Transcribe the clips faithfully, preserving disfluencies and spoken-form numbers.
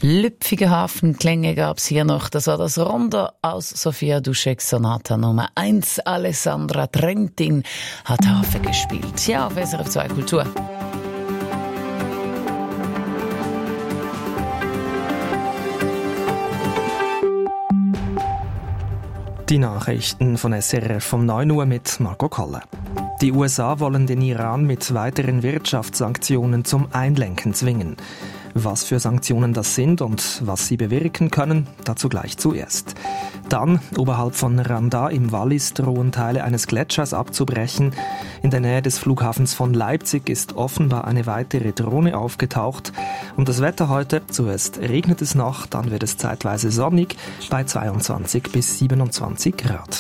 Lüpfige Hafenklänge gab's hier noch. Das war das Rondo aus Sofia Duschek Sonata Nummer eins. Alessandra Trentin hat Harfe gespielt. Ja, auf S R F zwei Kultur. Die Nachrichten von S R F um neun Uhr mit Marco Koller. Die U S A wollen den Iran mit weiteren Wirtschaftssanktionen zum Einlenken zwingen. Was für Sanktionen das sind und was sie bewirken können, dazu gleich zuerst. Dann, oberhalb von Randa im Wallis drohen Teile eines Gletschers abzubrechen. In der Nähe des Flughafens von Leipzig ist offenbar eine weitere Drohne aufgetaucht. Und das Wetter heute, zuerst regnet es noch, dann wird es zeitweise sonnig bei zweiundzwanzig bis siebenundzwanzig Grad.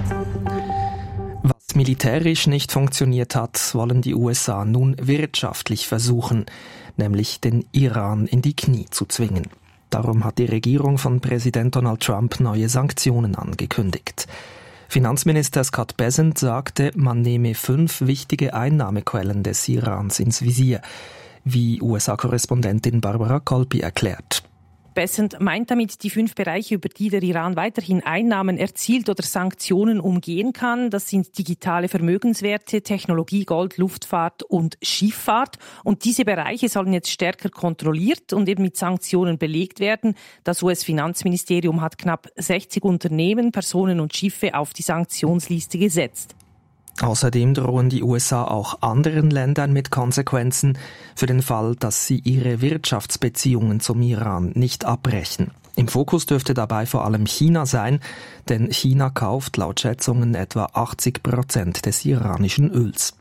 Was militärisch nicht funktioniert hat, wollen die U S A nun wirtschaftlich versuchen, nämlich den Iran in die Knie zu zwingen. Darum hat die Regierung von Präsident Donald Trump neue Sanktionen angekündigt. Finanzminister Scott Bessent sagte, man nehme fünf wichtige Einnahmequellen des Irans ins Visier, wie U S A-Korrespondentin Barbara Colpi erklärt. Bessent meint damit die fünf Bereiche, über die der Iran weiterhin Einnahmen erzielt oder Sanktionen umgehen kann. Das sind digitale Vermögenswerte, Technologie, Gold, Luftfahrt und Schifffahrt. Und diese Bereiche sollen jetzt stärker kontrolliert und eben mit Sanktionen belegt werden. Das U S-Finanzministerium hat knapp sechzig Unternehmen, Personen und Schiffe auf die Sanktionsliste gesetzt. Außerdem drohen die U S A auch anderen Ländern mit Konsequenzen für den Fall, dass sie ihre Wirtschaftsbeziehungen zum Iran nicht abbrechen. Im Fokus dürfte dabei vor allem China sein, denn China kauft laut Schätzungen etwa achtzig Prozent des iranischen Öls.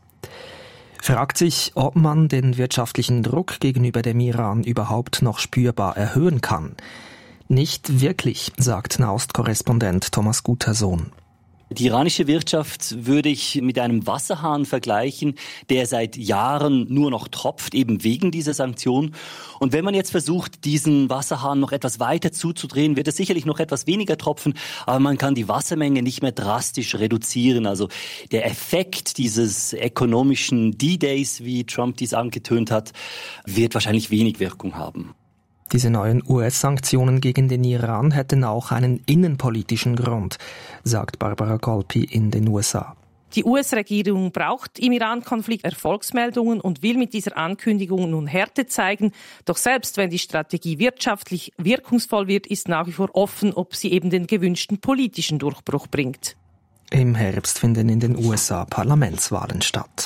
Fragt sich, ob man den wirtschaftlichen Druck gegenüber dem Iran überhaupt noch spürbar erhöhen kann. Nicht wirklich, sagt Nahost-Korrespondent Thomas Gutersohn. Die iranische Wirtschaft würde ich mit einem Wasserhahn vergleichen, der seit Jahren nur noch tropft, eben wegen dieser Sanktion. Und wenn man jetzt versucht, diesen Wasserhahn noch etwas weiter zuzudrehen, wird es sicherlich noch etwas weniger tropfen, aber man kann die Wassermenge nicht mehr drastisch reduzieren. Also der Effekt dieses ökonomischen D-Days, wie Trump dies angetönt hat, wird wahrscheinlich wenig Wirkung haben. Diese neuen U S-Sanktionen gegen den Iran hätten auch einen innenpolitischen Grund, sagt Barbara Colpi in den U S A. Die U S-Regierung braucht im Iran-Konflikt Erfolgsmeldungen und will mit dieser Ankündigung nun Härte zeigen. Doch selbst wenn die Strategie wirtschaftlich wirkungsvoll wird, ist nach wie vor offen, ob sie eben den gewünschten politischen Durchbruch bringt. Im Herbst finden in den U S A Parlamentswahlen statt.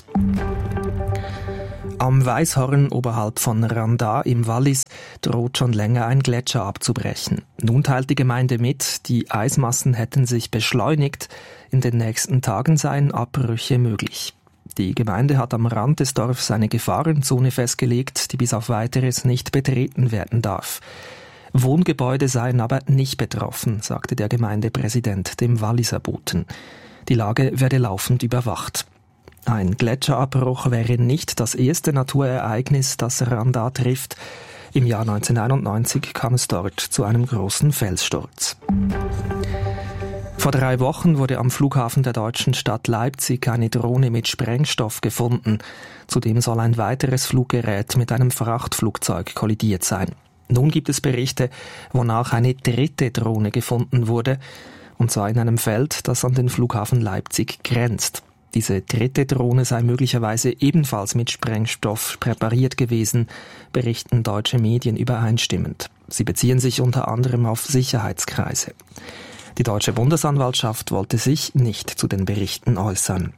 Am Weißhorn oberhalb von Randa im Wallis droht schon länger ein Gletscher abzubrechen. Nun teilt die Gemeinde mit, die Eismassen hätten sich beschleunigt. In den nächsten Tagen seien Abbrüche möglich. Die Gemeinde hat am Rand des Dorfs eine Gefahrenzone festgelegt, die bis auf Weiteres nicht betreten werden darf. Wohngebäude seien aber nicht betroffen, sagte der Gemeindepräsident dem Walliser Boten. Die Lage werde laufend überwacht. Ein Gletscherabbruch wäre nicht das erste Naturereignis, das Randa trifft. Im Jahr neunzehnhunderteinundneunzig kam es dort zu einem großen Felssturz. Vor drei Wochen wurde am Flughafen der deutschen Stadt Leipzig eine Drohne mit Sprengstoff gefunden. Zudem soll ein weiteres Fluggerät mit einem Frachtflugzeug kollidiert sein. Nun gibt es Berichte, wonach eine dritte Drohne gefunden wurde, und zwar in einem Feld, das an den Flughafen Leipzig grenzt. Diese dritte Drohne sei möglicherweise ebenfalls mit Sprengstoff präpariert gewesen, berichten deutsche Medien übereinstimmend. Sie beziehen sich unter anderem auf Sicherheitskreise. Die deutsche Bundesanwaltschaft wollte sich nicht zu den Berichten äußern.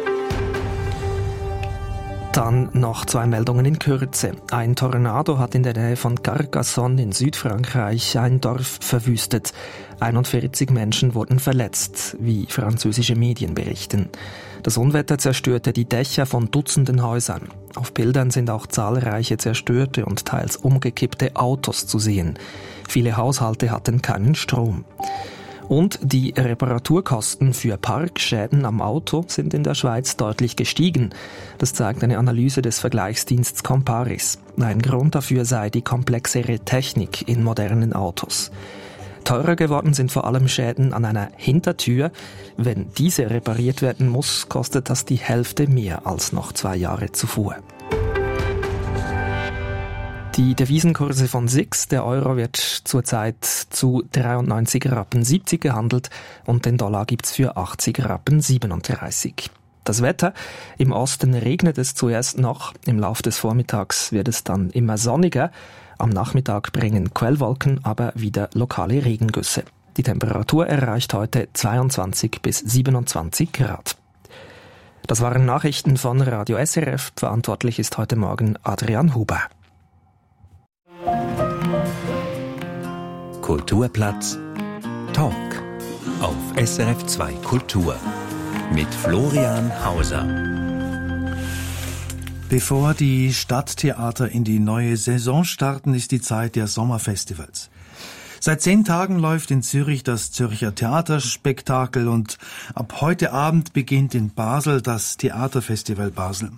Dann noch zwei Meldungen in Kürze. Ein Tornado hat in der Nähe von Carcassonne in Südfrankreich ein Dorf verwüstet. einundvierzig Menschen wurden verletzt, wie französische Medien berichten. Das Unwetter zerstörte die Dächer von Dutzenden Häusern. Auf Bildern sind auch zahlreiche zerstörte und teils umgekippte Autos zu sehen. Viele Haushalte hatten keinen Strom. Und die Reparaturkosten für Parkschäden am Auto sind in der Schweiz deutlich gestiegen. Das zeigt eine Analyse des Vergleichsdienstes Comparis. Ein Grund dafür sei die komplexere Technik in modernen Autos. Teurer geworden sind vor allem Schäden an einer Hintertür. Wenn diese repariert werden muss, kostet das die Hälfte mehr als noch zwei Jahre zuvor. Die Devisenkurse von S I X, der Euro wird zurzeit zu dreiundneunzig Rappen siebzig gehandelt und den Dollar gibt's für achtzig Rappen siebenunddreißig. Das Wetter: Im Osten regnet es zuerst noch, im Laufe des Vormittags wird es dann immer sonniger. Am Nachmittag bringen Quellwolken aber wieder lokale Regengüsse. Die Temperatur erreicht heute zweiundzwanzig bis siebenundzwanzig Grad. Das waren Nachrichten von Radio S R F. Verantwortlich ist heute Morgen Adrian Huber. Kulturplatz Talk auf S R F zwei Kultur mit Florian Hauser. Bevor die Stadttheater in die neue Saison starten, ist die Zeit der Sommerfestivals. Seit zehn Tagen läuft in Zürich das Zürcher Theaterspektakel und ab heute Abend beginnt in Basel das Theaterfestival Basel.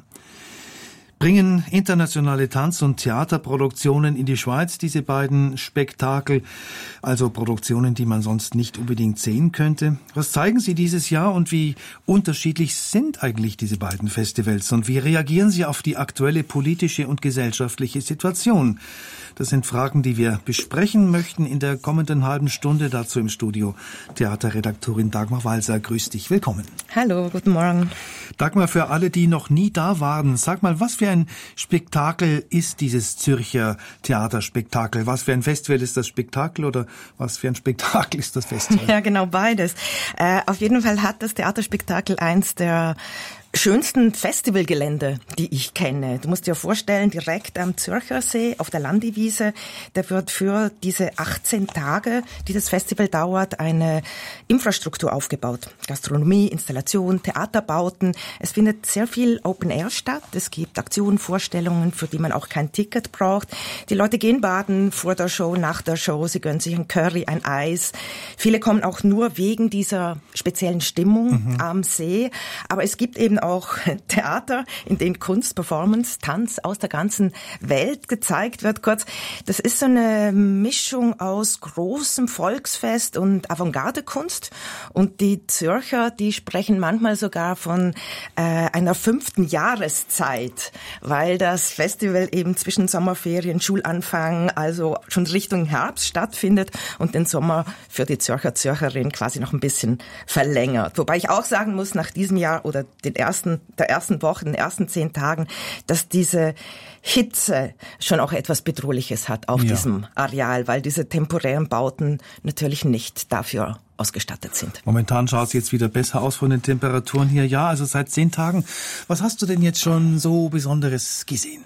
Bringen internationale Tanz- und Theaterproduktionen in die Schweiz diese beiden Spektakel, also Produktionen, die man sonst nicht unbedingt sehen könnte? Was zeigen sie dieses Jahr und wie unterschiedlich sind eigentlich diese beiden Festivals und wie reagieren sie auf die aktuelle politische und gesellschaftliche Situation? Das sind Fragen, die wir besprechen möchten in der kommenden halben Stunde. Dazu im Studio Theaterredaktorin Dagmar Walser. Grüß dich, willkommen. Hallo, guten Morgen. Dagmar, für alle, die noch nie da waren, sag mal, was für ein Spektakel ist dieses Zürcher Theaterspektakel? Was für ein Festival ist das Spektakel oder was für ein Spektakel ist das Festival? Ja, genau beides. Äh, auf jeden Fall hat das Theaterspektakel eins der schönsten Festivalgelände, die ich kenne. Du musst dir vorstellen, direkt am Zürcher See auf der Landewiese, da wird für diese achtzehn Tage, die das Festival dauert, eine Infrastruktur aufgebaut. Gastronomie, Installation, Theaterbauten. Es findet sehr viel Open Air statt. Es gibt Aktionen, Vorstellungen, für die man auch kein Ticket braucht. Die Leute gehen baden vor der Show, nach der Show. Sie gönnen sich ein Curry, ein Eis. Viele kommen auch nur wegen dieser speziellen Stimmung mhm. am See. Aber es gibt eben auch Theater, in denen Kunst, Performance, Tanz aus der ganzen Welt gezeigt wird. Kurz, das ist so eine Mischung aus großem Volksfest und Avantgarde-Kunst. Und die Zürcher, die sprechen manchmal sogar von äh, einer fünften Jahreszeit, weil das Festival eben zwischen Sommerferien, Schulanfang, also schon Richtung Herbst stattfindet und den Sommer für die Zürcher, Zürcherin quasi noch ein bisschen verlängert. Wobei ich auch sagen muss, nach diesem Jahr oder den ersten, der ersten Woche, den ersten zehn Tagen, dass diese Hitze schon auch etwas Bedrohliches hat auf ja. diesem Areal, weil diese temporären Bauten natürlich nicht dafür ausgestattet sind. Momentan schaut es jetzt wieder besser aus von den Temperaturen hier. Ja, also seit zehn Tagen. Was hast du denn jetzt schon so Besonderes gesehen?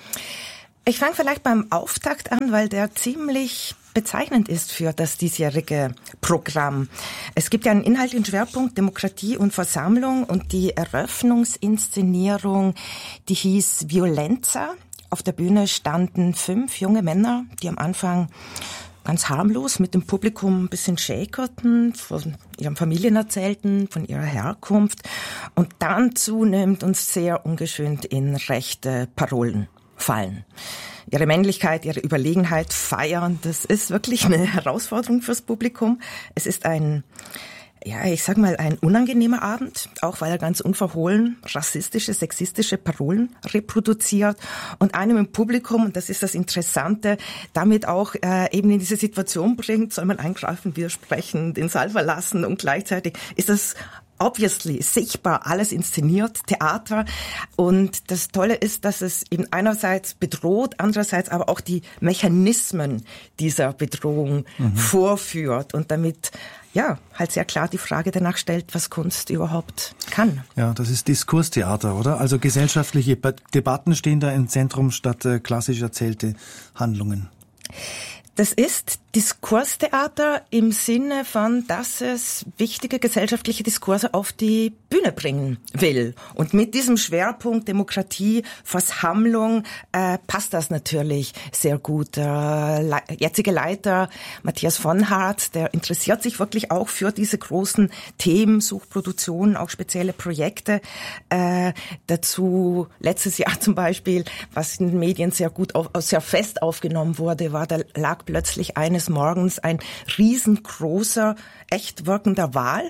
Ich fange vielleicht beim Auftakt an, weil der ziemlich bezeichnend ist für das diesjährige Programm. Es gibt ja einen inhaltlichen Schwerpunkt Demokratie und Versammlung und die Eröffnungsinszenierung, die hieß Violenza. Auf der Bühne standen fünf junge Männer, die am Anfang ganz harmlos mit dem Publikum ein bisschen shakerten, von ihren Familien erzählten, von ihrer Herkunft und dann zunehmend und sehr ungeschönt in rechte Parolen fallen. Ihre Männlichkeit, ihre Überlegenheit feiern, das ist wirklich eine Herausforderung fürs Publikum. Es ist ein, ja, ich sag mal, ein unangenehmer Abend, auch weil er ganz unverhohlen rassistische, sexistische Parolen reproduziert und einem im Publikum, und das ist das Interessante, damit auch äh, eben in diese Situation bringt, soll man eingreifen, widersprechen, den Saal verlassen und gleichzeitig ist das obviously, sichtbar, alles inszeniert, Theater. Und das Tolle ist, dass es eben einerseits bedroht, andererseits aber auch die Mechanismen dieser Bedrohung mhm. vorführt und damit ja, halt sehr klar die Frage danach stellt, was Kunst überhaupt kann. Ja, das ist Diskurstheater, oder? Also gesellschaftliche Debatten stehen da im Zentrum statt äh, klassisch erzählte Handlungen. Das ist Diskurstheater im Sinne von, dass es wichtige gesellschaftliche Diskurse auf die Bühne bringen will. Und mit diesem Schwerpunkt Demokratie, Versammlung äh, passt das natürlich sehr gut. Der Le- jetzige Leiter Matthias von Hart, der interessiert sich wirklich auch für diese großen Themen, Suchproduktionen, auch spezielle Projekte. Äh, dazu letztes Jahr zum Beispiel, was in den Medien sehr gut, auf, sehr fest aufgenommen wurde, war, da lag plötzlich eines Morgens ein riesengroßer, echt wirkender Wal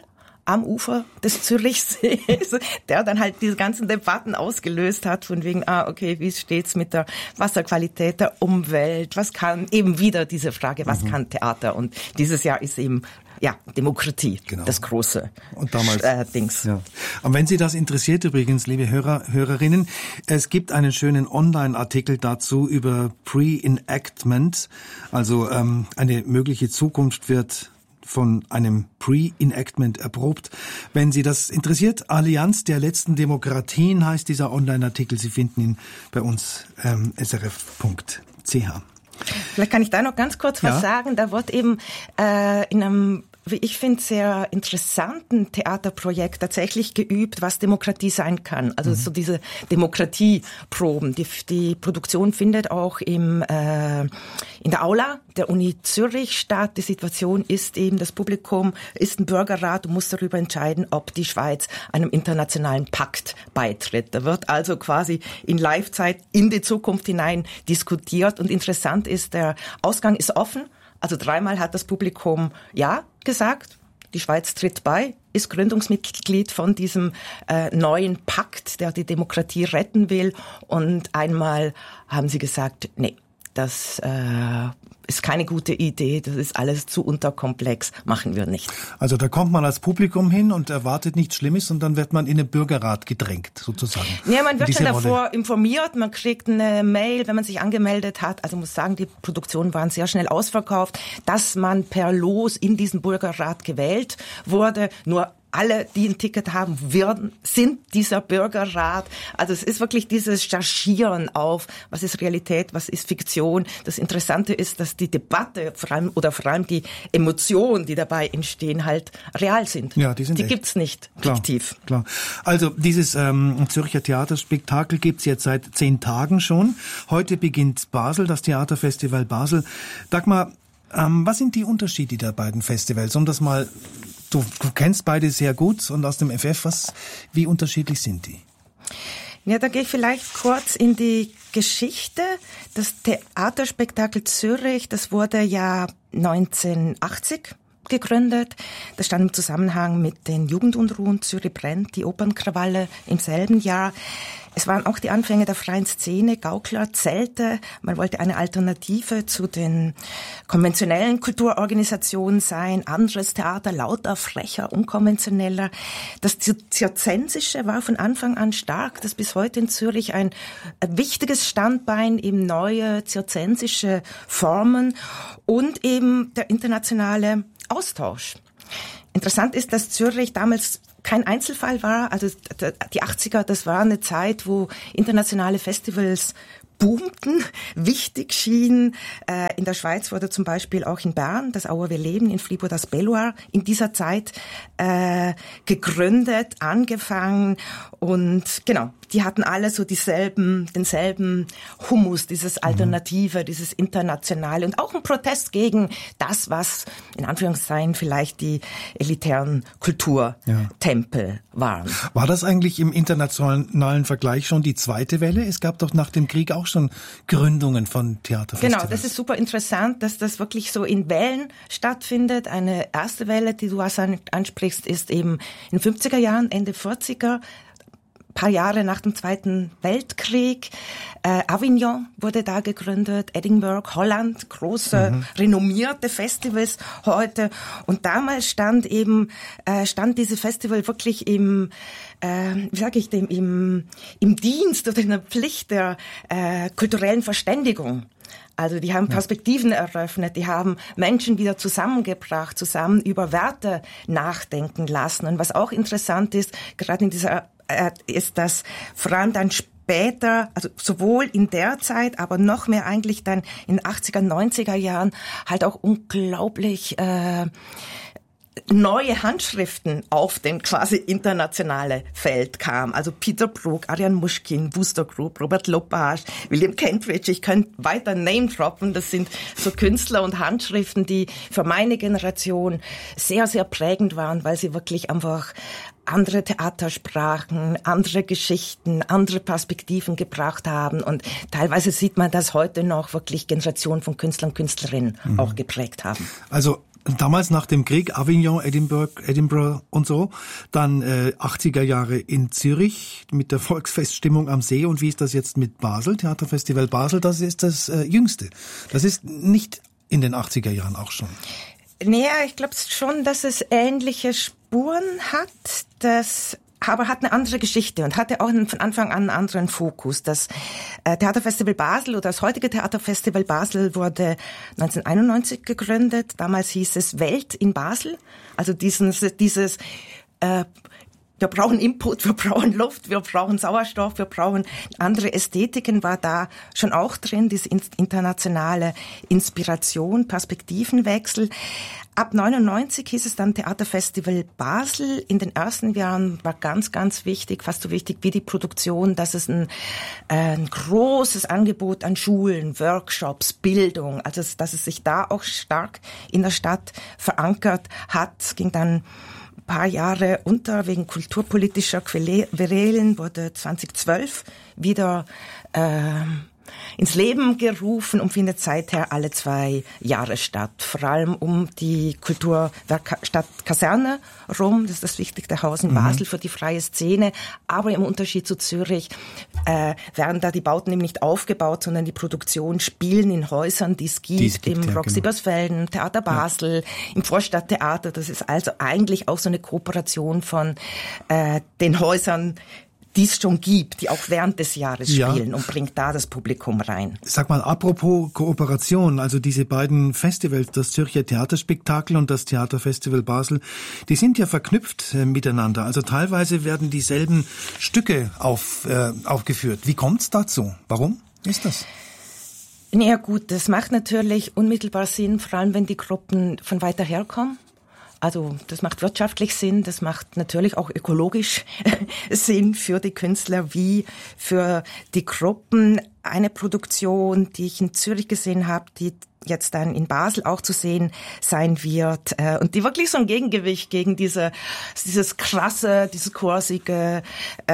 am Ufer des Zürichsees, der dann halt diese ganzen Debatten ausgelöst hat, von wegen, ah, okay, wie steht's mit der Wasserqualität, der Umwelt, was kann, eben wieder diese Frage, was mhm. kann Theater? Und dieses Jahr ist eben, ja, Demokratie, genau. das große und damals, äh, Dings. Ja. Und wenn Sie das interessiert übrigens, liebe Hörer, Hörerinnen, es gibt einen schönen Online-Artikel dazu über Pre-Enactment, also ähm, eine mögliche Zukunft wird von einem Pre-Enactment erprobt. Wenn Sie das interessiert, Allianz der letzten Demokratien heißt dieser Online-Artikel. Sie finden ihn bei uns ähm, s r f punkt c h. Vielleicht kann ich da noch ganz kurz was ja. sagen. Da wird eben äh, in einem, wie ich finde, sehr interessanten Theaterprojekt tatsächlich geübt, was Demokratie sein kann. Also mhm. so diese Demokratieproben. Die, die Produktion findet auch im äh, in der Aula der Uni Zürich statt. Die Situation ist eben, das Publikum ist ein Bürgerrat und muss darüber entscheiden, ob die Schweiz einem internationalen Pakt beitritt. Da wird also quasi in Livezeit in die Zukunft hinein diskutiert. Und interessant ist, der Ausgang ist offen. Also dreimal hat das Publikum Ja gesagt. Die Schweiz tritt bei, ist Gründungsmitglied von diesem äh, neuen Pakt, der die Demokratie retten will. Und einmal haben sie gesagt, nee, das äh, ist keine gute Idee, das ist alles zu unterkomplex, machen wir nicht. Also da kommt man als Publikum hin und erwartet nichts Schlimmes und dann wird man in den Bürgerrat gedrängt, sozusagen. Ja, man wird schon davor Rolle. informiert, man kriegt eine Mail, wenn man sich angemeldet hat. Also muss sagen, die Produktionen waren sehr schnell ausverkauft, dass man per Los in diesen Bürgerrat gewählt wurde. Nur alle, die ein Ticket haben, werden, sind dieser Bürgerrat. Also es ist wirklich dieses Chargieren auf, was ist Realität, was ist Fiktion. Das Interessante ist, dass die Debatte vor allem, oder vor allem die Emotionen, die dabei entstehen, halt real sind. Ja, die sind Die echt. gibt's nicht Klar, fiktiv. Klar. Also dieses ähm, Zürcher Theaterspektakel gibt's jetzt seit zehn Tagen schon. Heute beginnt Basel, das Theaterfestival Basel. Dagmar, ähm, was sind die Unterschiede der beiden Festivals? Um das mal Du, du kennst beide sehr gut und aus dem F F, was, wie unterschiedlich sind die? Ja, da gehe ich vielleicht kurz in die Geschichte. Das Theaterspektakel Zürich, das wurde ja neunzehnhundertachtzig gegründet. Das stand im Zusammenhang mit den Jugendunruhen Zürich brennt, die Opernkrawalle im selben Jahr. Es waren auch die Anfänge der freien Szene, Gaukler, Zelte. Man wollte eine Alternative zu den konventionellen Kulturorganisationen sein. Anderes Theater, lauter, frecher, unkonventioneller. Das Zirzensische war von Anfang an stark. Das ist bis heute in Zürich ein wichtiges Standbein, eben neue zirzensische Formen und eben der internationale Austausch. Interessant ist, dass Zürich damals kein Einzelfall war. Also die achtziger, das war eine Zeit, wo internationale Festivals boomten, wichtig schienen. Äh, in der Schweiz wurde zum Beispiel auch in Bern das Auer Wir leben, in Fribourg das Belloir in dieser Zeit äh, gegründet, angefangen und genau, die hatten alle so dieselben, denselben Humus, dieses Alternative, mhm. dieses Internationale und auch ein Protest gegen das, was in Anführungszeichen vielleicht die elitären Kulturtempel ja. waren. War das eigentlich im internationalen Vergleich schon die zweite Welle? Es gab doch nach dem Krieg auch schon Gründungen von Theaterfestivals. Genau, das ist super interessant, dass das wirklich so in Wellen stattfindet. Eine erste Welle, die du ansprichst, ist eben in den fünfziger Jahren, Ende vierziger, paar Jahre nach dem Zweiten Weltkrieg. Äh, Avignon wurde da gegründet, Edinburgh, Holland, große, mhm. renommierte Festivals heute. Und damals stand eben, äh, stand diese Festival wirklich im, äh, wie sage ich dem, im, im Dienst oder in der Pflicht der äh, kulturellen Verständigung. Also die haben Perspektiven eröffnet, die haben Menschen wieder zusammengebracht, zusammen über Werte nachdenken lassen. Und was auch interessant ist, gerade in dieser äh, ist, dass vor allem dann später, also sowohl in der Zeit, aber noch mehr eigentlich dann in den achtziger, neunziger Jahren halt auch unglaublich äh, neue Handschriften auf dem quasi internationale Feld kam. Also Peter Brook, Ariane Muschkin, Booster Group, Robert Lepage, William Kentridge. Ich könnte weiter name droppen. Das sind so Künstler und Handschriften, die für meine Generation sehr, sehr prägend waren, weil sie wirklich einfach andere Theatersprachen, andere Geschichten, andere Perspektiven gebracht haben. Und teilweise sieht man, dass heute noch wirklich Generationen von Künstlern und Künstlerinnen mhm. auch geprägt haben. Also Damals nach dem Krieg, Avignon, Edinburgh, Edinburgh und so, dann äh, achtziger Jahre in Zürich mit der Volksfeststimmung am See. Und wie ist das jetzt mit Basel? Theaterfestival Basel, das ist das äh, Jüngste. Das ist nicht in den achtziger Jahren auch schon. Naja, ich glaube schon, dass es ähnliche Spuren hat, das aber hat eine andere Geschichte und hatte auch von Anfang an einen anderen Fokus. Das äh, Theaterfestival Basel oder das heutige Theaterfestival Basel wurde neunzehnhunderteinundneunzig gegründet. Damals hieß es Welt in Basel. Also dieses, dieses äh, wir brauchen Input, wir brauchen Luft, wir brauchen Sauerstoff, wir brauchen andere Ästhetiken, war da schon auch drin, diese internationale Inspiration, Perspektivenwechsel. Ab neunundneunzig hieß es dann Theaterfestival Basel. In den ersten Jahren war ganz, ganz wichtig, fast so wichtig wie die Produktion, dass es ein, äh, ein großes Angebot an Schulen, Workshops, Bildung, also dass es sich da auch stark in der Stadt verankert hat. Es ging dann ein paar Jahre unter wegen kulturpolitischer Querelen, wurde zweitausendzwölf wieder äh, ins Leben gerufen und findet seither alle zwei Jahre statt. Vor allem um die Kulturstadt Kaserne rum. Das ist das wichtigste Haus in mhm. Basel für die freie Szene. Aber im Unterschied zu Zürich äh, werden da die Bauten eben nicht aufgebaut, sondern die Produktionen spielen in Häusern, die es gibt, die es gibt im ja, Roxy genau. Börsfelden, Theater Basel, ja. im Vorstadttheater. Das ist also eigentlich auch so eine Kooperation von äh, den Häusern, die es schon gibt, die auch während des Jahres spielen ja. und bringt da das Publikum rein. Sag mal, apropos Kooperation, also diese beiden Festivals, das Zürcher Theaterspektakel und das Theaterfestival Basel, die sind ja verknüpft äh, miteinander. Also teilweise werden dieselben Stücke auf, äh, aufgeführt. Wie kommt's dazu? Warum ist das? Ja gut, das macht natürlich unmittelbar Sinn, vor allem wenn die Gruppen von weiter herkommen. Also das macht wirtschaftlich Sinn, das macht natürlich auch ökologisch Sinn für die Künstler wie für die Gruppen. Eine Produktion, die ich in Zürich gesehen habe, die jetzt dann in Basel auch zu sehen sein wird äh, und die wirklich so ein Gegengewicht gegen diese dieses krasse, dieses chorsige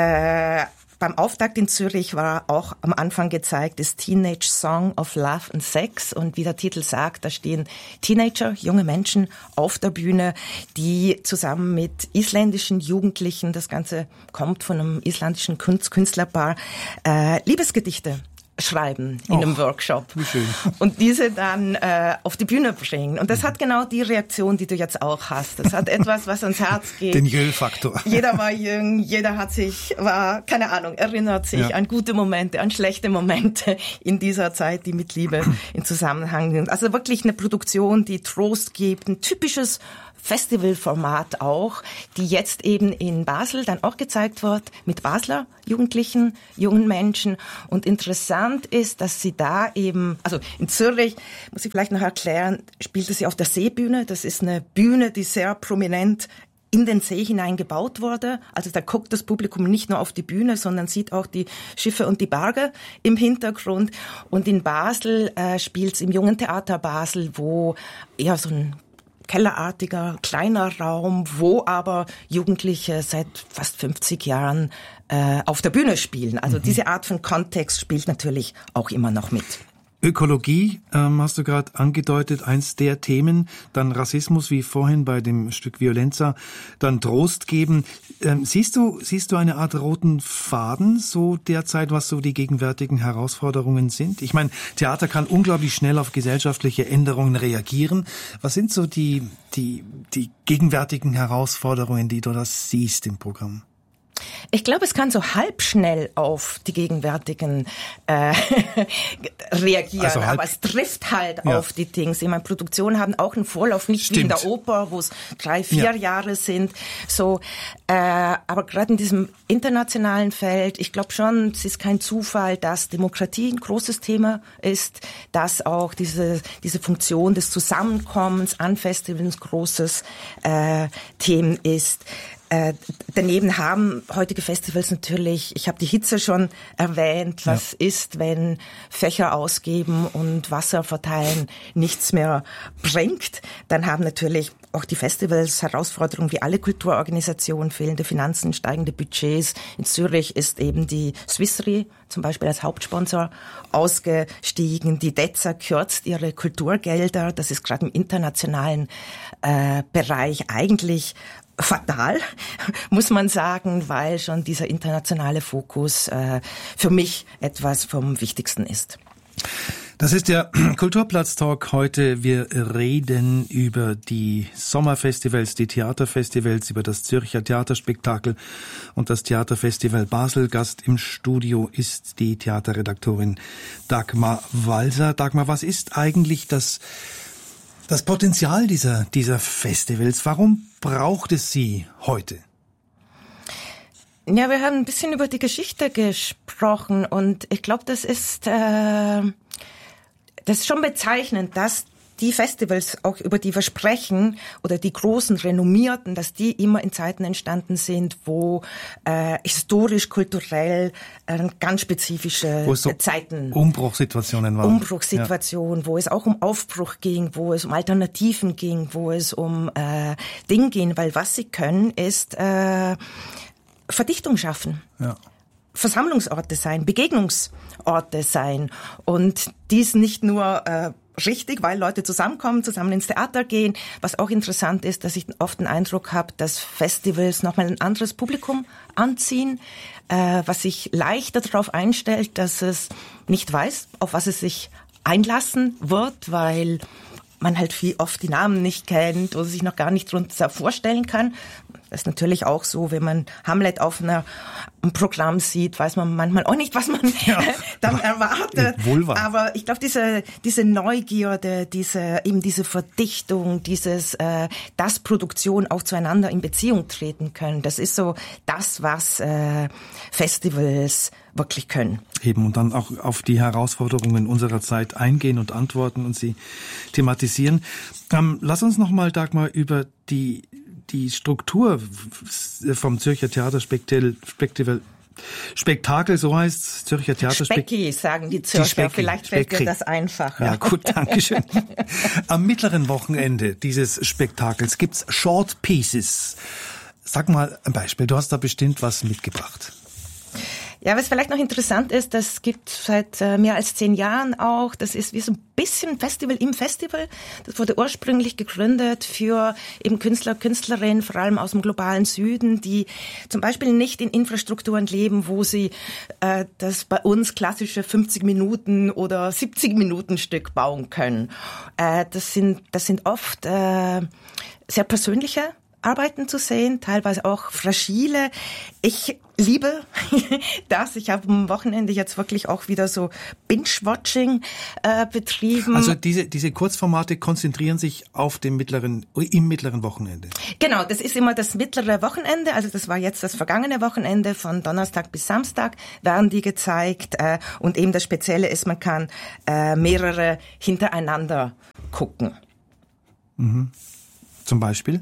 äh, beim Auftakt in Zürich war auch am Anfang gezeigt, das Teenage Song of Love and Sex. Und wie der Titel sagt, da stehen Teenager, junge Menschen auf der Bühne, die zusammen mit isländischen Jugendlichen, das Ganze kommt von einem isländischen Künstlerpaar, äh, Liebesgedichte schreiben in Och, einem Workshop wie schön. Und diese dann äh, auf die Bühne bringen. Und das hat genau die Reaktion, die du jetzt auch hast. Das hat etwas, was ans Herz geht. Den Jöll-Faktor. Jeder war jung, jeder hat sich, war, keine Ahnung, erinnert sich ja. an gute Momente, an schlechte Momente in dieser Zeit, die mit Liebe in Zusammenhang sind. Also wirklich eine Produktion, die Trost gibt, ein typisches Festivalformat auch, die jetzt eben in Basel dann auch gezeigt wird mit Basler Jugendlichen, jungen Menschen. Und interessant ist, dass sie da eben, also in Zürich, muss ich vielleicht noch erklären, spielte sie auf der Seebühne. Das ist eine Bühne, die sehr prominent in den See hinein gebaut wurde. Also da guckt das Publikum nicht nur auf die Bühne, sondern sieht auch die Schiffe und die Berge im Hintergrund. Und in Basel äh, spielt es im Jungen Theater Basel, wo eher so ein kellerartiger, kleiner Raum, wo aber Jugendliche seit fast fünfzig Jahren äh, auf der Bühne spielen. Also mhm. diese Art von Kontext spielt natürlich auch immer noch mit. Ökologie ähm, hast du gerade angedeutet, eins der Themen, dann Rassismus, wie vorhin bei dem Stück Violenza, dann Trost geben. Ähm, siehst du, siehst du eine Art roten Faden so derzeit, was so die gegenwärtigen Herausforderungen sind? Ich meine, Theater kann unglaublich schnell auf gesellschaftliche Änderungen reagieren. Was sind so die, die, die gegenwärtigen Herausforderungen, die du das siehst im Programm? Ich glaube, es kann so halb schnell auf die gegenwärtigen äh, reagieren, also halb, aber es trifft halt ja. auf die Dings. Ich meine, Produktionen haben auch einen Vorlauf, nicht Stimmt. wie in der Oper, wo es drei, vier ja. Jahre sind. So, äh, aber gerade in diesem internationalen Feld, ich glaube schon, es ist kein Zufall, dass Demokratie ein großes Thema ist, dass auch diese diese Funktion des Zusammenkommens an Festivals ein großes äh, Thema ist. Äh, daneben haben heutige Festivals natürlich, ich habe die Hitze schon erwähnt, was ja. ist, wenn Fächer ausgeben und Wasser verteilen nichts mehr bringt. Dann haben natürlich auch die Festivals Herausforderungen wie alle Kulturorganisationen, fehlende Finanzen, steigende Budgets. In Zürich ist eben die Swissre zum Beispiel als Hauptsponsor ausgestiegen. Die D E Z A kürzt ihre Kulturgelder. Das ist gerade im internationalen äh, Bereich eigentlich fatal, muss man sagen, weil schon dieser internationale Fokus äh, für mich etwas vom Wichtigsten ist. Das ist der Kulturplatz-Talk heute. Wir reden über die Sommerfestivals, die Theaterfestivals, über das Zürcher Theaterspektakel und das Theaterfestival Basel. Gast im Studio ist die Theaterredaktorin Dagmar Walser. Dagmar, was ist eigentlich das Das Potenzial dieser, dieser Festivals? Warum braucht es sie heute? Ja, wir haben ein bisschen über die Geschichte gesprochen und ich glaube, das ist, äh, das ist schon bezeichnend, dass die Festivals, auch über die wir sprechen, oder die großen, renommierten, dass die immer in Zeiten entstanden sind, wo äh, historisch, kulturell äh, ganz spezifische wo es so Zeiten... Umbruchssituationen waren. Umbruchssituationen, ja. Wo es auch um Aufbruch ging, wo es um Alternativen ging, wo es um äh, Dinge ging, weil was sie können, ist äh, Verdichtung schaffen. Ja. Versammlungsorte sein, Begegnungsorte sein und dies nicht nur äh, richtig, weil Leute zusammenkommen, zusammen ins Theater gehen. Was auch interessant ist, dass ich oft den Eindruck habe, dass Festivals nochmal ein anderes Publikum anziehen, äh, was sich leichter darauf einstellt, dass es nicht weiß, auf was es sich einlassen wird, weil man halt viel oft die Namen nicht kennt oder sich noch gar nicht drunter vorstellen kann. Das ist natürlich auch so, wenn man Hamlet auf einer, einem Programm sieht, weiß man manchmal auch nicht, was man ja. dann erwartet. Aber ich glaube, diese diese Neugierde, diese eben diese Verdichtung, dieses, äh, dass Produktion auch zueinander in Beziehung treten können, das ist so das, was äh, Festivals wirklich können. Eben, und dann auch auf die Herausforderungen unserer Zeit eingehen und antworten und sie thematisieren. Ähm, lass uns noch mal, Dagmar, über die die Struktur vom Zürcher Theaterspektakel, Spektakel, so heißt Zürcher Theaterspektakel. Specki, sagen die Zürcher, die Specki, vielleicht fällt Specki. Mir das einfacher. Ja gut, danke schön. Am mittleren Wochenende dieses Spektakels gibt's Short Pieces. Sag mal ein Beispiel, du hast da bestimmt was mitgebracht. Ja, was vielleicht noch interessant ist, das gibt seit äh, mehr als zehn Jahren auch, das ist wie so ein bisschen Festival im Festival. Das wurde ursprünglich gegründet für eben Künstler, Künstlerinnen, vor allem aus dem globalen Süden, die zum Beispiel nicht in Infrastrukturen leben, wo sie äh, das bei uns klassische fünfzig Minuten oder siebzig Minuten Stück bauen können. Äh, das sind, das sind oft äh, sehr persönliche Arbeiten zu sehen, teilweise auch fragile. Ich liebe das. Ich habe am Wochenende jetzt wirklich auch wieder so Binge-Watching äh, betrieben. Also diese diese Kurzformate konzentrieren sich auf dem mittleren im mittleren Wochenende. Genau, das ist immer das mittlere Wochenende. Also das war jetzt das vergangene Wochenende, von Donnerstag bis Samstag werden die gezeigt. Äh, und eben das Spezielle ist, man kann äh, mehrere hintereinander gucken. Mhm. Zum Beispiel?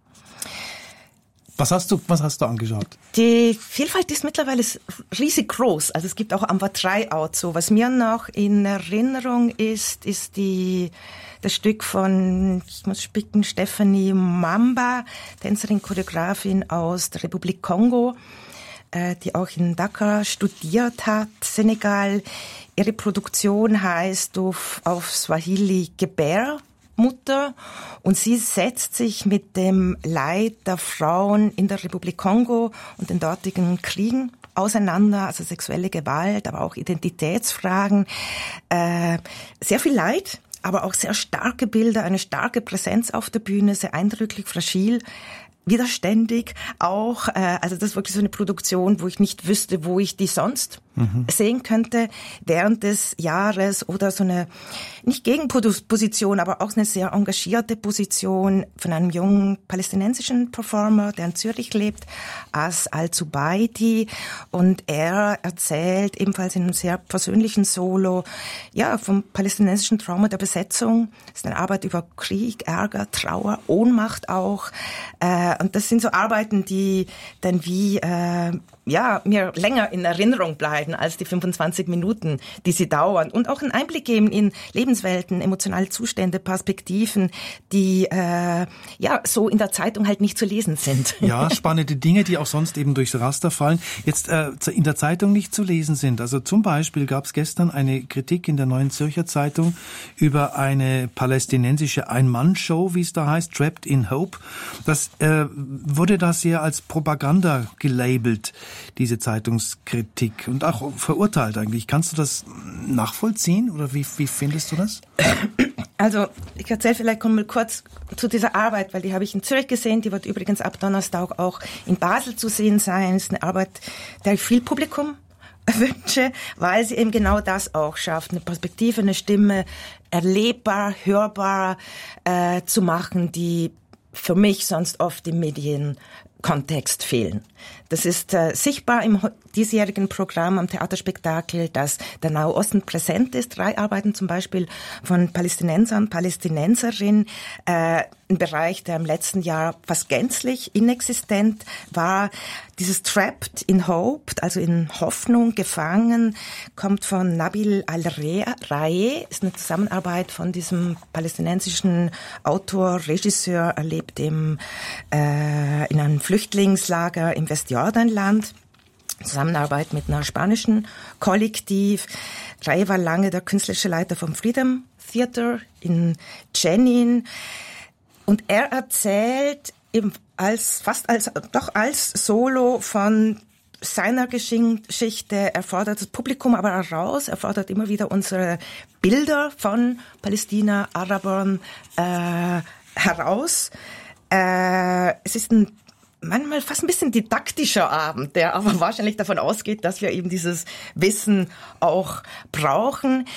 Was hast du, was hast du angeschaut? Die Vielfalt ist mittlerweile riesig groß. Also es gibt auch am Tryout so. Was mir noch in Erinnerung ist, ist die, das Stück von, ich muss spicken, Stephanie Mamba, Tänzerin, Choreografin aus der Republik Kongo, äh, die auch in Dakar studiert hat, Senegal. Ihre Produktion heißt auf, auf Swahili Gebär. Mutter, und sie setzt sich mit dem Leid der Frauen in der Republik Kongo und den dortigen Kriegen auseinander, also sexuelle Gewalt, aber auch Identitätsfragen. Äh, sehr viel Leid, aber auch sehr starke Bilder, eine starke Präsenz auf der Bühne, sehr eindrücklich, fragil, widerständig auch. Äh, also das ist wirklich so eine Produktion, wo ich nicht wüsste, wo ich die sonst mhm. sehen könnte während des Jahres oder so eine, nicht Gegenposition, aber auch eine sehr engagierte Position von einem jungen palästinensischen Performer, der in Zürich lebt, As Al-Zubaidi. Und er erzählt ebenfalls in einem sehr persönlichen Solo, ja, vom palästinensischen Trauma der Besetzung. Das ist eine Arbeit über Krieg, Ärger, Trauer, Ohnmacht auch. Äh, und das sind so Arbeiten, die dann wie, äh, ja, mir länger in Erinnerung bleiben als die fünfundzwanzig Minuten, die sie dauern. Und auch einen Einblick geben in Lebenswelten, emotionale Zustände, Perspektiven, die äh, ja so in der Zeitung halt nicht zu lesen sind. Ja, spannende Dinge, die auch sonst eben durchs Raster fallen, jetzt äh, in der Zeitung nicht zu lesen sind. Also zum Beispiel gab es gestern eine Kritik in der Neuen Zürcher Zeitung über eine palästinensische Ein-Mann-Show, wie es da heißt, Trapped in Hope. Das äh, wurde da sehr als Propaganda gelabelt, diese Zeitungskritik, und auch verurteilt eigentlich. Kannst du das nachvollziehen oder wie, wie findest du das? Also ich erzähle vielleicht mal kurz zu dieser Arbeit, weil die habe ich in Zürich gesehen, die wird übrigens ab Donnerstag auch in Basel zu sehen sein. Das ist eine Arbeit, der ich viel Publikum wünsche, weil sie eben genau das auch schafft, eine Perspektive, eine Stimme erlebbar, hörbar äh, zu machen, die für mich sonst oft im Medienkontext fehlen. Das ist äh, sichtbar im diesjährigen Programm am Theaterspektakel, dass der Nahe Osten präsent ist. Drei Arbeiten zum Beispiel von Palästinensern, Palästinenserinnen, äh, ein Bereich, der im letzten Jahr fast gänzlich inexistent war. Dieses Trapped in Hope, also in Hoffnung gefangen, kommt von Nabil Al-Rae, ist eine Zusammenarbeit von diesem palästinensischen Autor, Regisseur, er lebt im, äh, in einem Flüchtlingslager im Westjordanland. Zusammenarbeit mit einer spanischen Kollektiv. Rae war lange der künstlerische Leiter vom Freedom Theater in Jenin. Und er erzählt eben als, fast als, doch als Solo von seiner Geschichte. Er fordert das Publikum aber heraus. Er fordert immer wieder unsere Bilder von Palästina, Arabern, äh, heraus. Äh, es ist ein manchmal fast ein bisschen didaktischer Abend, der aber wahrscheinlich davon ausgeht, dass wir eben dieses Wissen auch brauchen.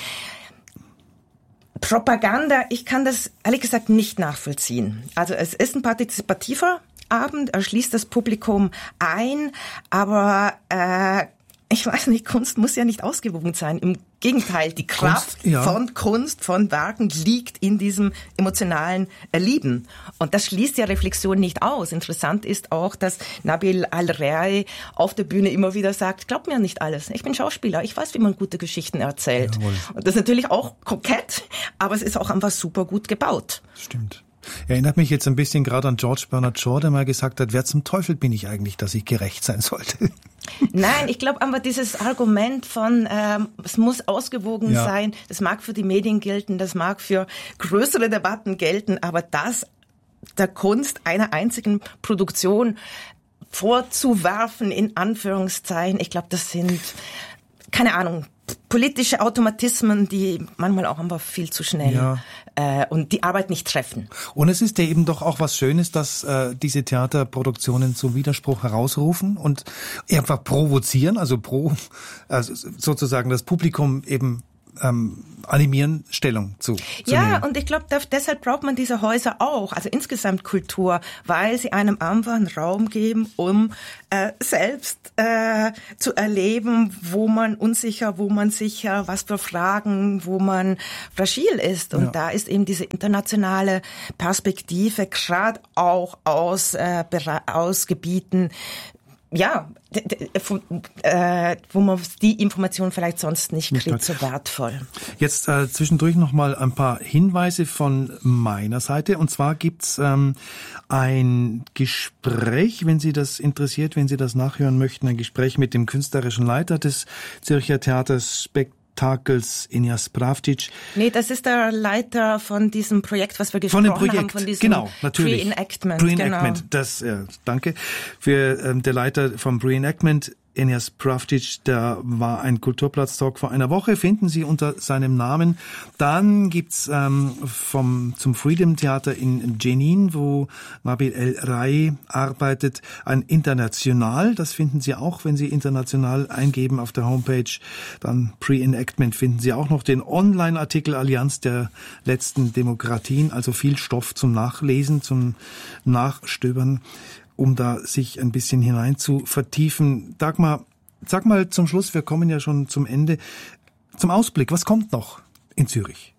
Propaganda, ich kann das ehrlich gesagt nicht nachvollziehen. Also es ist ein partizipativer Abend, er schließt das Publikum ein, aber äh, ich weiß nicht, Kunst muss ja nicht ausgewogen sein. Im Gegenteil, die Kraft Kunst, ja. von Kunst, von Werken liegt in diesem emotionalen Erleben. Und das schließt ja Reflexion nicht aus. Interessant ist auch, dass Nabil Al-Rae auf der Bühne immer wieder sagt, glaubt mir nicht alles. Ich bin Schauspieler, ich weiß, wie man gute Geschichten erzählt. Jawohl. Und das ist natürlich auch kokett, aber es ist auch einfach super gut gebaut. Stimmt. Erinnert mich jetzt ein bisschen gerade an George Bernard Shaw, der mal gesagt hat, wer zum Teufel bin ich eigentlich, dass ich gerecht sein sollte? Nein, ich glaube aber dieses Argument von, ähm, es muss ausgewogen ja. sein, das mag für die Medien gelten, das mag für größere Debatten gelten, aber das der Kunst einer einzigen Produktion vorzuwerfen, in Anführungszeichen, ich glaube, das sind, keine Ahnung, politische Automatismen, die manchmal auch einfach viel zu schnell ja. äh, und die Arbeit nicht treffen. Und es ist ja eben doch auch was Schönes, dass äh, diese Theaterproduktionen zum Widerspruch herausrufen und einfach provozieren, also pro, also sozusagen das Publikum eben ähm, animieren, Stellung zu, zu Ja, nehmen. Und ich glaube, deshalb braucht man diese Häuser auch, also insgesamt Kultur, weil sie einem einfach einen Raum geben, um äh, selbst äh, zu erleben, wo man unsicher, wo man sicher, was für Fragen, wo man fragil ist. Und ja. da ist eben diese internationale Perspektive, gerade auch aus, äh, aus Gebieten, ja, äh, wo man die Information vielleicht sonst nicht kriegt, so wertvoll. Jetzt äh, zwischendurch noch mal ein paar Hinweise von meiner Seite. Und zwar gibt's ähm, ein Gespräch, wenn Sie das interessiert, wenn Sie das nachhören möchten, ein Gespräch mit dem künstlerischen Leiter des Zürcher Theaters Spektakels, Enis Pravcic. Nee, das ist der Leiter von diesem Projekt, was wir gesprochen von dem Projekt, haben, von diesem genau, natürlich. Pre-Enactment. Pre-Enactment, genau. das, ja, danke. Für ähm, der Leiter vom Pre-Enactment Enes Pravcic, der war ein Kulturplatz-Talk vor einer Woche, finden Sie unter seinem Namen. Dann gibt's ähm, vom zum Freedom Theater in Jenin, wo Nabil El-Rai arbeitet, ein International. Das finden Sie auch, wenn Sie international eingeben auf der Homepage. Dann Pre-Enactment finden Sie auch noch den Online-Artikel Allianz der letzten Demokratien. Also viel Stoff zum Nachlesen, zum Nachstöbern, um da sich ein bisschen hinein zu vertiefen. Dagmar, sag mal zum Schluss, wir kommen ja schon zum Ende, zum Ausblick, was kommt noch in Zürich?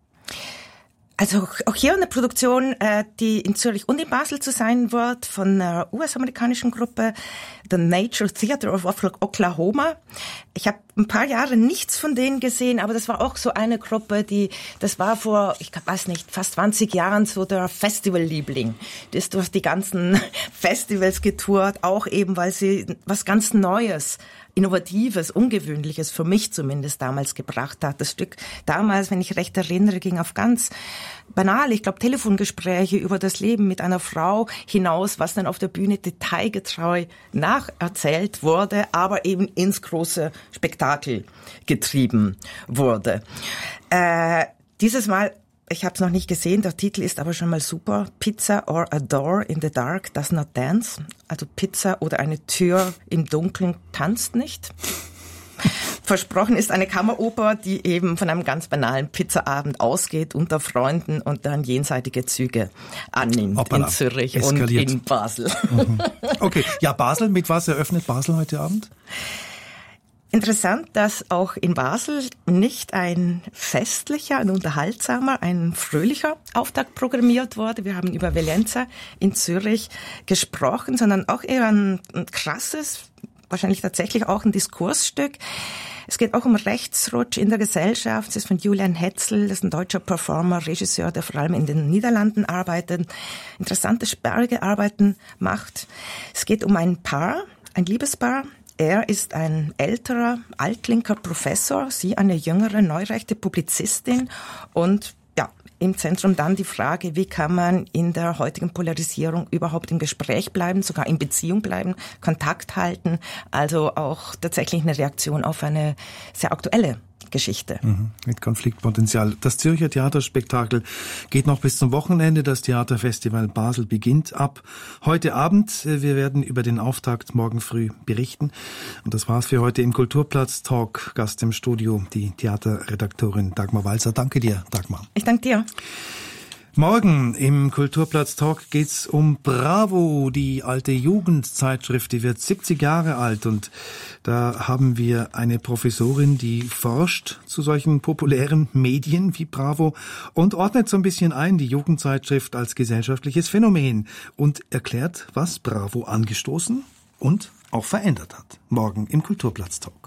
Also auch hier eine Produktion, die in Zürich und in Basel zu sein wird, von einer U S-amerikanischen Gruppe, The Nature Theater of Oklahoma. Ich habe ein paar Jahre nichts von denen gesehen, aber das war auch so eine Gruppe, die, das war vor, ich weiß nicht, fast zwanzig Jahren so der Festivalliebling. Die ist durch die ganzen Festivals getourt, auch eben, weil sie was ganz Neues, Innovatives, Ungewöhnliches, für mich zumindest damals gebracht hat. Das Stück damals, wenn ich recht erinnere, ging auf ganz banal, ich glaube, Telefongespräche über das Leben mit einer Frau hinaus, was dann auf der Bühne detailgetreu nacherzählt wurde, aber eben ins große Spektakel getrieben wurde. Äh, dieses Mal, ich habe es noch nicht gesehen, der Titel ist aber schon mal super. Pizza or a door in the dark does not dance. Also Pizza oder eine Tür im Dunkeln tanzt nicht. Versprochen ist eine Kammeroper, die eben von einem ganz banalen Pizzaabend ausgeht unter Freunden und dann jenseitige Züge annimmt. Hoppala. In Zürich Eskaliert. Und in Basel. Mhm. Okay, ja, Basel, mit was eröffnet Basel heute Abend? Interessant, dass auch in Basel nicht ein festlicher, ein unterhaltsamer, ein fröhlicher Auftakt programmiert wurde. Wir haben über Valenza in Zürich gesprochen, sondern auch eher ein, ein krasses, wahrscheinlich tatsächlich auch ein Diskursstück. Es geht auch um Rechtsrutsch in der Gesellschaft. Es ist von Julian Hetzel, das ist ein deutscher Performer, Regisseur, der vor allem in den Niederlanden arbeitet, interessante, sperrige Arbeiten macht. Es geht um ein Paar, ein Liebespaar. Er ist ein älterer, altlinker Professor, sie eine jüngere, neurechte Publizistin und ja, im Zentrum dann die Frage, wie kann man in der heutigen Polarisierung überhaupt im Gespräch bleiben, sogar in Beziehung bleiben, Kontakt halten, also auch tatsächlich eine Reaktion auf eine sehr aktuelle Geschichte. Mhm, mit Konfliktpotenzial. Das Zürcher Theaterspektakel geht noch bis zum Wochenende. Das Theaterfestival Basel beginnt ab heute Abend. Wir werden über den Auftakt morgen früh berichten. Und das war's für heute im Kulturplatz Talk. Gast im Studio, die Theaterredaktorin Dagmar Walser. Danke dir, Dagmar. Ich danke dir. Morgen im Kulturplatz Talk geht's um Bravo, die alte Jugendzeitschrift, die wird siebzig Jahre alt und da haben wir eine Professorin, die forscht zu solchen populären Medien wie Bravo und ordnet so ein bisschen ein die Jugendzeitschrift als gesellschaftliches Phänomen und erklärt, was Bravo angestoßen und auch verändert hat. Morgen im Kulturplatz Talk.